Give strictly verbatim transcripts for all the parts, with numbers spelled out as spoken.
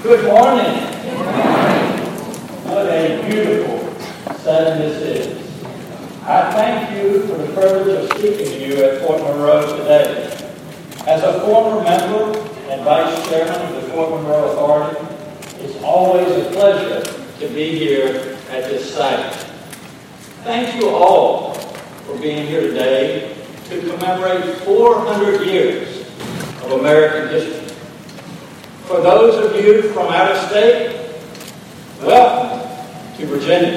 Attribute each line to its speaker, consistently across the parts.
Speaker 1: Good morning. Good morning. What a beautiful setting this is. I thank you for the privilege of speaking to you at Fort Monroe today. As a former member and vice chairman of the Fort Monroe Authority, it's always a pleasure to be here at this site. Thank you all for being here today to commemorate four hundred years of American history. For those of you from out of state, welcome to Virginia.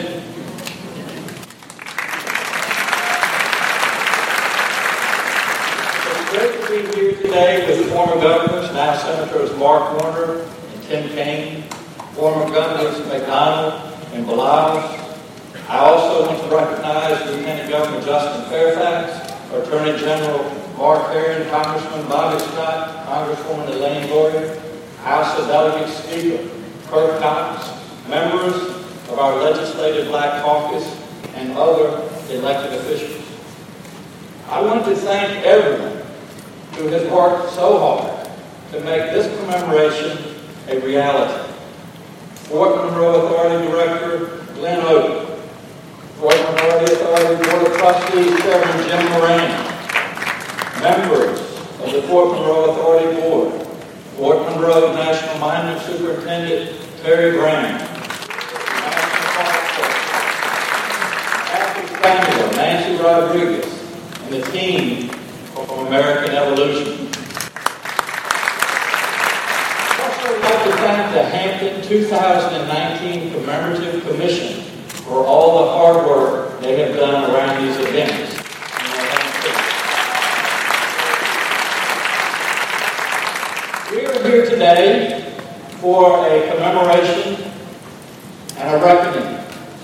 Speaker 1: It's great to be here today with former governors, now Senators Mark Warner and Tim Kaine, former governors McDonald and Belize. I also want to recognize Lieutenant Governor Justin Fairfax, Attorney General Mark Herring, Congressman Bobby Scott, Congresswoman Elaine Boyer, House of Delegates Speaker Kirk Cox, members of our Legislative Black Caucus, and other elected officials. I want to thank everyone who has worked so hard to make this commemoration a reality. Fort Monroe Authority Director Glenn Oden, Fort Monroe Authority Board of Trustees Chairman Jim Moran, members of the Fort Monroe Authority Board, Fort Monroe National Monument Superintendent Terry Brown, National Park Service, Kathy Samuel, Nancy Rodriguez, and the team from American Evolution. I'd also like to thank the Hampton two thousand nineteen Commemorative Commission for all the hard work they have done around these events. We are here today for a commemoration and a reckoning.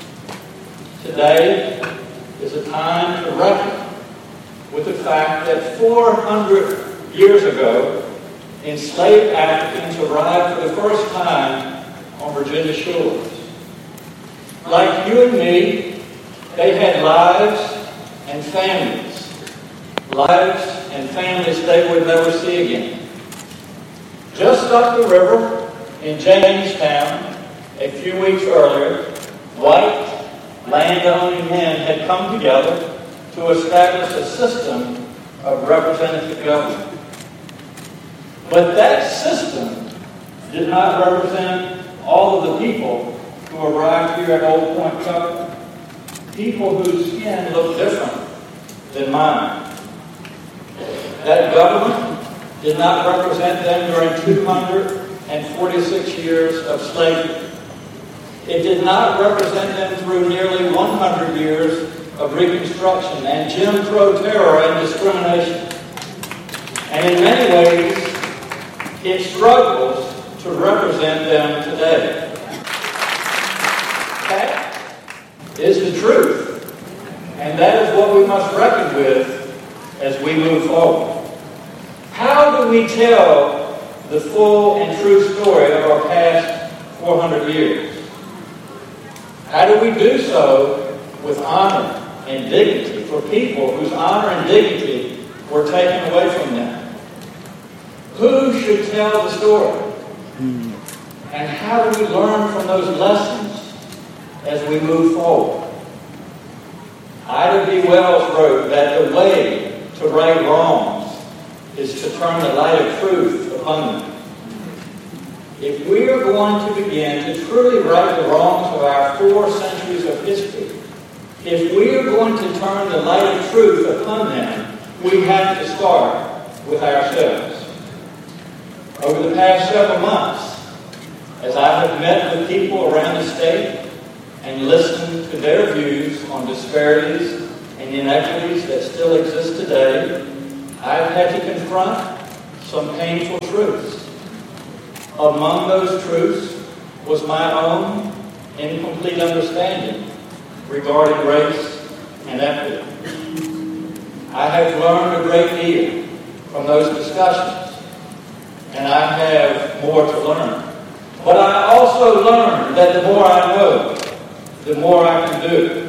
Speaker 1: Today is a time to reckon with the fact that four hundred years ago, enslaved Africans arrived for the first time on Virginia shores. Like you and me, they had lives and families, lives and families they would never see again. Just up the river in Jamestown, a few weeks earlier, white landowning men had come together to establish a system of representative government. But that system did not represent all of the people who arrived here at Old Point Covenant, people whose skin looked different than mine. That government did not represent them during two hundred forty-six years of slavery. It did not represent them through nearly one hundred years of Reconstruction and Jim Crow terror and discrimination. And in many ways, it struggles to represent them today. That is the truth, and that is what we must reckon with as we move forward. How do we tell the full and true story of our past four hundred years? How do we do so with honor and dignity for people whose honor and dignity were taken away from them? Who should tell the story? And how do we learn from those lessons as we move forward? Ida B. Wells wrote that the way to right wrongs is to turn the light of truth upon them. If we are going to begin to truly right the wrongs of our four centuries of history, if we are going to turn the light of truth upon them, we have to start with ourselves. Over the past several months, as I have met with people around the state and listened to their views on disparities and inequities that still exist today, I've had to confront some painful truths. Among those truths was my own incomplete understanding regarding race and equity. I have learned a great deal from those discussions, and I have more to learn. But I also learned that the more I know, the more I can do.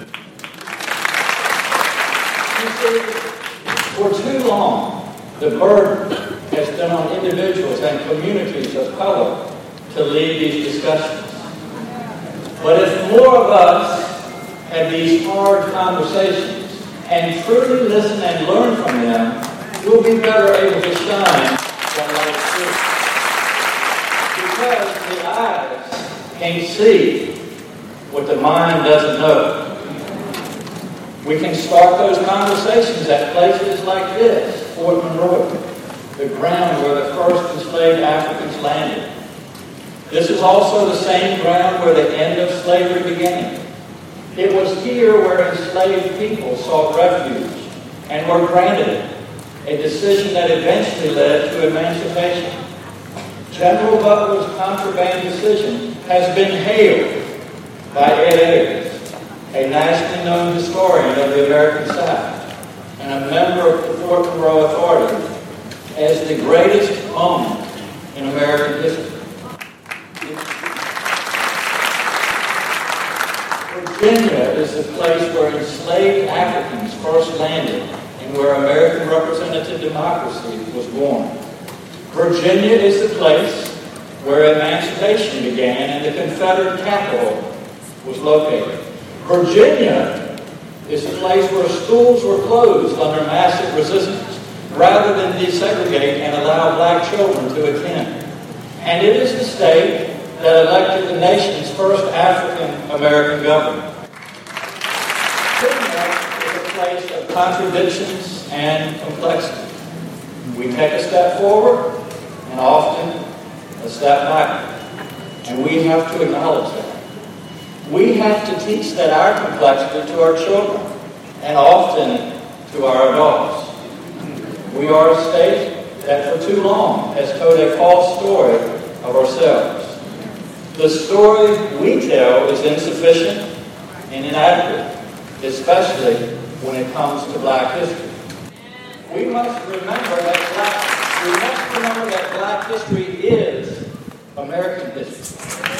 Speaker 1: You see, for too long, the burden has been on individuals and communities of color to lead these discussions. But if more of us have these hard conversations and truly listen and learn from them, we'll be better able to shine on life's truth. Because the eyes can't see what the mind doesn't know. We can start those conversations at places like this, Fort Monroe, the ground where the first enslaved Africans landed. This is also the same ground where the end of slavery began. It was here where enslaved people sought refuge and were granted it, a decision that eventually led to emancipation. General Butler's contraband decision has been hailed by Ed Ayers, a nationally known historian of the American South and a member of the Fort Monroe Authority, as the greatest moment in American history. Virginia is the place where enslaved Africans first landed and where American representative democracy was born. Virginia is the place where emancipation began and the Confederate capital was located. Virginia is the place where schools were closed under massive resistance rather than desegregate and allow black children to attend. And it is the state that elected the nation's first African-American governor. Virginia is a place of contradictions and complexity. We take a step forward and often a step back. And we have to acknowledge that. We have to teach that our complexity to our children and often to our adults. We are a state that for too long has told a false story of ourselves. The story we tell is insufficient and inadequate, especially when it comes to black history. We must remember that black, we must remember that black history is American history.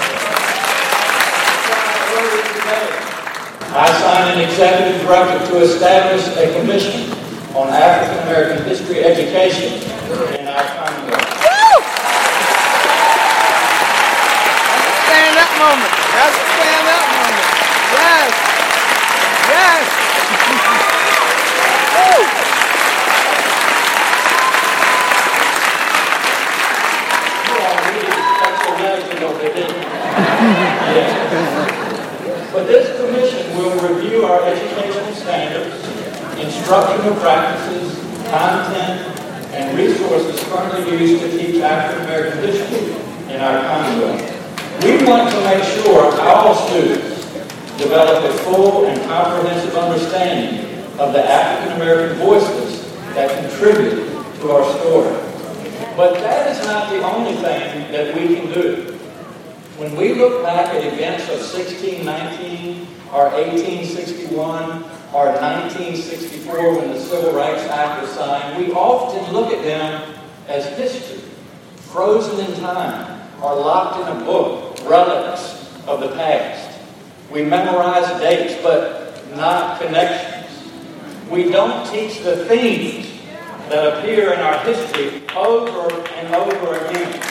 Speaker 1: I signed an executive directive to establish a commission on African American history education in our Commonwealth.
Speaker 2: Stand up moment. That's a stand up moment. Yes. Yes. Woo.
Speaker 1: You all really special legend over there. Yeah. But this commission will review our educational standards, instructional practices, content, and resources currently used to teach African American history in our Commonwealth. We want to make sure all students develop a full and comprehensive understanding of the African American voices that contribute to our story. But that is not the only thing that we can do. When we look back at events of sixteen nineteen, or eighteen sixty-one, or nineteen sixty-four when the Civil Rights Act was signed, we often look at them as history, frozen in time, or locked in a book, relics of the past. We memorize dates, but not connections. We don't teach the themes that appear in our history over and over again.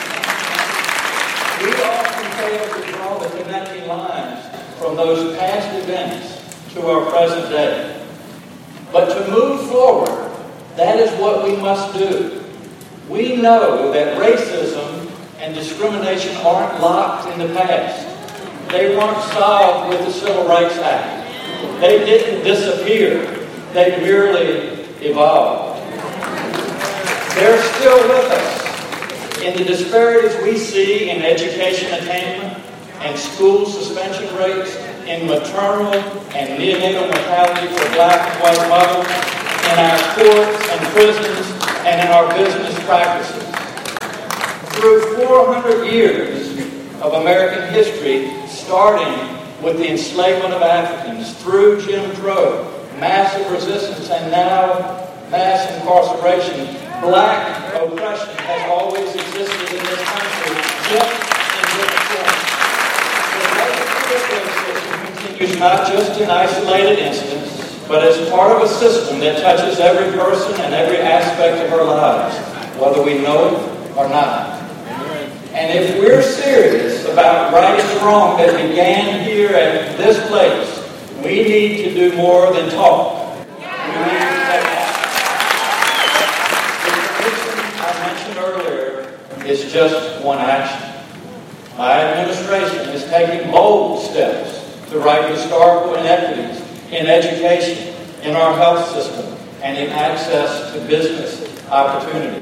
Speaker 1: We often fail to draw the connecting lines from those past events to our present day. But to move forward, that is what we must do. We know that racism and discrimination aren't locked in the past. They weren't solved with the Civil Rights Act. They didn't disappear. They merely evolved. They're still with us. In the disparities we see in education attainment and school suspension rates, in maternal and neonatal mortality for black and white mothers, in our courts and prisons, and in our business practices. Through four hundred years of American history, starting with the enslavement of Africans, through Jim Crow, massive resistance, and now mass incarceration, black oppression has always existed in this country, just in different forms. The legislative system continues not just in isolated incidents, but as part of a system that touches every person and every aspect of our lives, whether we know it or not. And if we're serious about righting the wrong that began here at this place. We need to do more than talk. We need to take action. The conviction I mentioned earlier is just one action. My administration is taking bold steps to right historical inequities in education, in our health system, and in access to business opportunities.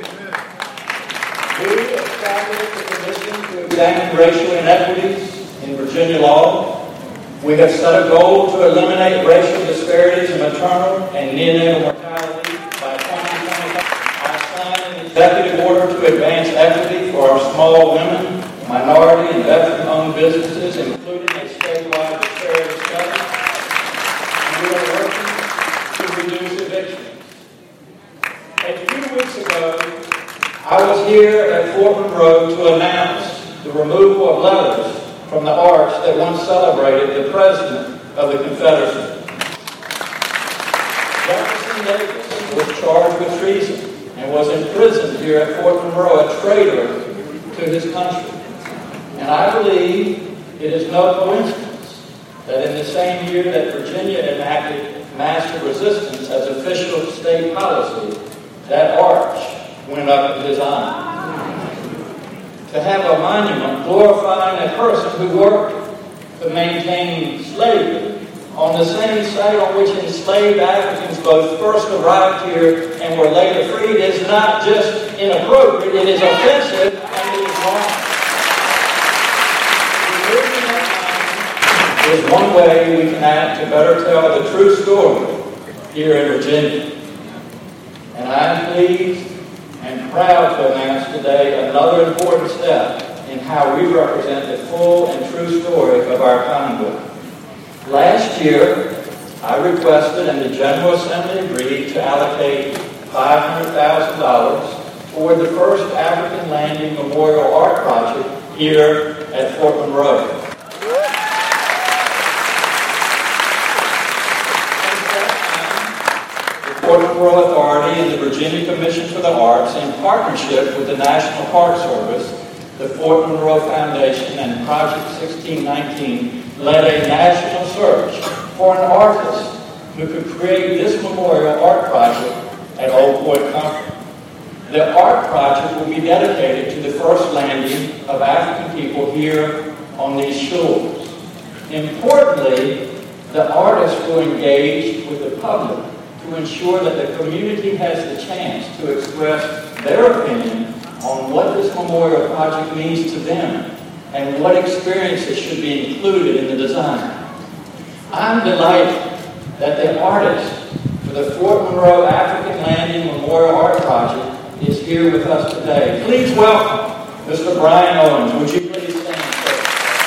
Speaker 1: We established a commission to examine racial inequities in Virginia law. We have set a goal to eliminate racial disparities in maternal and neonatal mortality by twenty twenty-five. I signed an executive order to advance equity for our small women, minority, and veteran-owned businesses, including a statewide disparity study. And we are working to reduce evictions. A few weeks ago, I was here at Fort Monroe to announce the removal of letters from the arch that once celebrated the President of the Confederacy. Jefferson Davis was charged with treason and was imprisoned here at Fort Monroe, a traitor to his country. And I believe it is no coincidence that in the same year that Virginia enacted master resistance as official state policy, that arch went up in design. To have a monument glorifying a person who worked to maintain slavery on the same site on which enslaved Africans both first arrived here and were later freed is not just inappropriate, it is offensive and it is wrong. Removing that monument is one way we can act to better tell the true story here in Virginia. And I am pleased and proud to announce today another important step in how we represent the full and true story of our Commonwealth. Last year, I requested and the General Assembly agreed to allocate five hundred thousand dollars toward the first African Landing Memorial Art Project here at Fort Monroe. Fort Monroe Authority and the Virginia Commission for the Arts, in partnership with the National Park Service, the Fort Monroe Foundation, and Project sixteen nineteen, led a national search for an artist who could create this memorial art project at Old Point Comfort. The art project will be dedicated to the first landing of African people here on these shores. Importantly, the artist will engage with the public to ensure that the community has the chance to express their opinion on what this memorial project means to them and what experiences should be included in the design. I'm delighted that the artist for the Fort Monroe African Landing Memorial Art Project is here with us today. Please welcome Mister Brian Owens. Would you please stand, sir?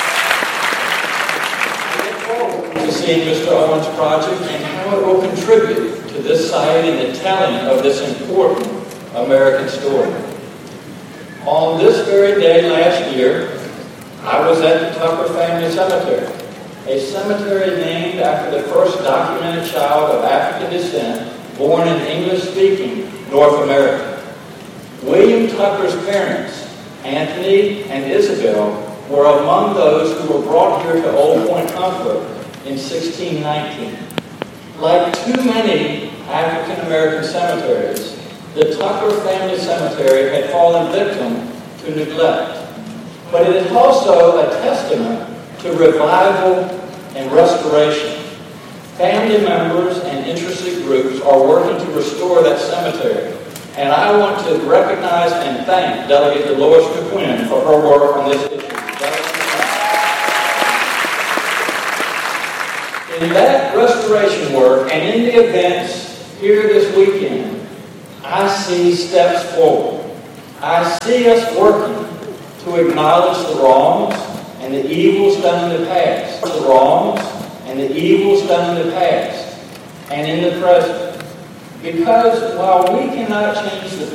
Speaker 1: I look forward to seeing Mister Owens' project and how it will contribute to this site and the telling of this important American story. On this very day last year, I was at the Tucker Family Cemetery, a cemetery named after the first documented child of African descent born in English-speaking North America. William Tucker's parents, Anthony and Isabel, were among those who were brought here to Old Point Comfort in sixteen nineteen. Like too many African American cemeteries, the Tucker Family Cemetery had fallen victim to neglect. But it is also a testament to revival and restoration. Family members and interested groups are working to restore that cemetery. And I want to recognize and thank Delegate Dolores McQuinn for her work on this issue. In that restoration work and in the events here this weekend, I see steps forward. I see us working to acknowledge the wrongs and the evils done in the past. The wrongs and the evils done in the past and in the present. Because while we cannot change the